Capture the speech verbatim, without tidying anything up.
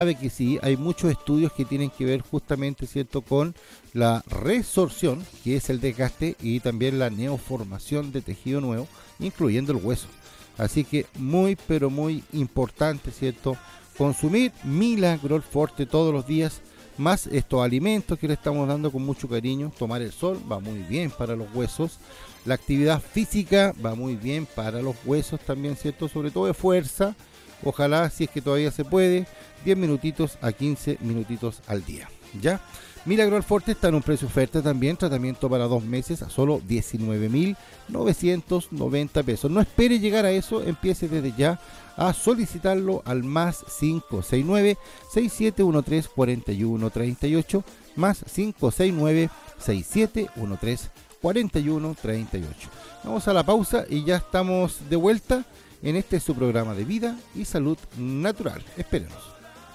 sabe que sí, hay muchos estudios que tienen que ver justamente, ¿cierto?, con la resorción, que es el desgaste, y también la neoformación de tejido nuevo, incluyendo el hueso. Así que muy, pero muy importante, ¿cierto?, consumir Milagrol Forte todos los días, más estos alimentos que le estamos dando con mucho cariño. Tomar el sol va muy bien para los huesos. La actividad física va muy bien para los huesos también, ¿cierto?, sobre todo de fuerza. Ojalá, si es que todavía se puede, diez minutitos a quince minutitos al día, ¿ya? Milagrol Forte está en un precio oferta también, tratamiento para dos meses a solo diecinueve mil novecientos noventa pesos. No espere llegar a eso, empiece desde ya a solicitarlo al más cinco seis nueve, seis siete uno tres, cuatro uno tres ocho, más cinco seis nueve, seis siete uno tres, cuatro uno tres ocho. Vamos a la pausa y ya estamos de vuelta en este su programa de vida y salud natural. Espérenos.